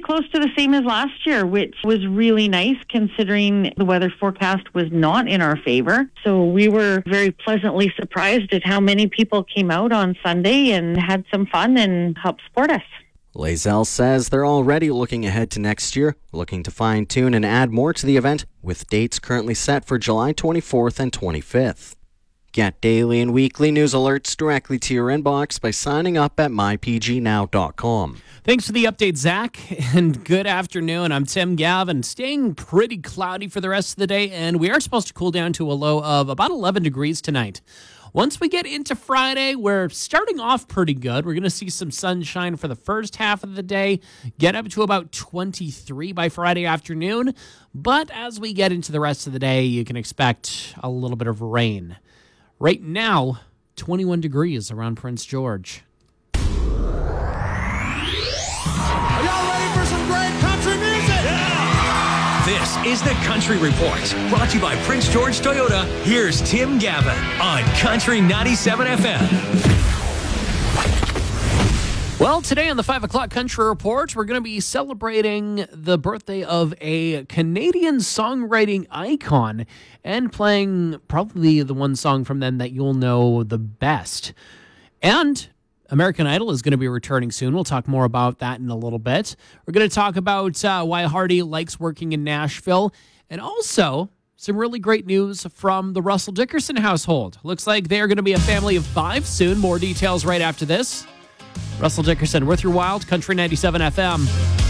close to the same as last year, which was really nice considering the weather forecast was not in our favor. So we were very pleasantly surprised at how many people came out on Sunday and had some fun and helped support us. Lazelle says they're already looking ahead to next year, looking to fine-tune and add more to the event, with dates currently set for July 24th and 25th. Get daily and weekly news alerts directly to your inbox by signing up at mypgnow.com. Thanks for the update, Zach, and good afternoon. I'm Tim Gavin. Staying pretty cloudy for the rest of the day, and we are supposed to cool down to a low of about 11 degrees tonight. Once we get into Friday, we're starting off pretty good. We're going to see some sunshine for the first half of the day, get up to about 23 by Friday afternoon. But as we get into the rest of the day, you can expect a little bit of rain. Right now, 21 degrees around Prince George. Are y'all ready for some great country music? Yeah! This is the Country Report, brought to you by Prince George Toyota. Here's Tim Gavin on Country 97 FM. Well, today on the 5 o'clock Country Report, we're going to be celebrating the birthday of a Canadian songwriting icon and playing probably the one song from them that you'll know the best. And American Idol is going to be returning soon. We'll talk more about that in a little bit. We're going to talk about why Hardy likes working in Nashville, and also some really great news from the Russell Dickerson household. Looks like they are going to be a family of 5 soon. More details right after this. Russell Dickerson, Worth Your Wild, Country 97 FM.